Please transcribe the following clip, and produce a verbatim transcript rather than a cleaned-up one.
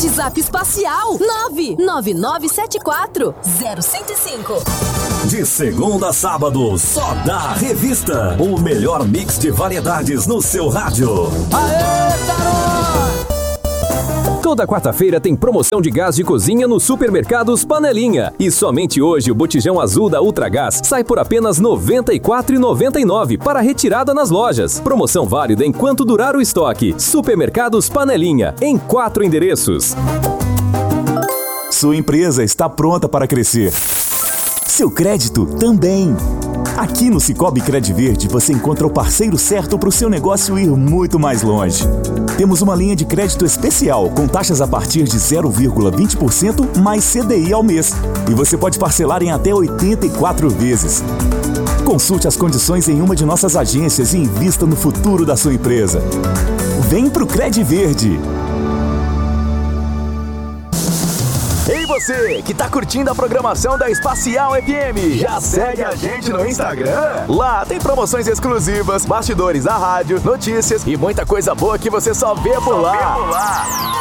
WhatsApp Espacial nove nove nove sete quatro zero zero cinco. De segunda a sábado, só dá revista. O melhor mix de variedades no seu rádio. Aê, garoto! Toda quarta-feira tem promoção de gás de cozinha nos supermercados Panelinha. E somente hoje o botijão azul da Ultragás sai por apenas noventa e quatro reais e noventa e nove centavos para retirada nas lojas. Promoção válida enquanto durar o estoque. Supermercados Panelinha, em quatro endereços. Sua empresa está pronta para crescer. Seu crédito também. Aqui no Cicobi Credverde você encontra o parceiro certo para o seu negócio ir muito mais longe. Temos uma linha de crédito especial com taxas a partir de zero vírgula vinte por cento mais C D I ao mês. E você pode parcelar em até oitenta e quatro vezes. Consulte as condições em uma de nossas agências e invista no futuro da sua empresa. Vem pro Credverde! Ei você, que tá curtindo a programação da Espacial F M, já segue a gente no Instagram? Lá tem promoções exclusivas, bastidores da rádio, notícias e muita coisa boa que você só vê por lá.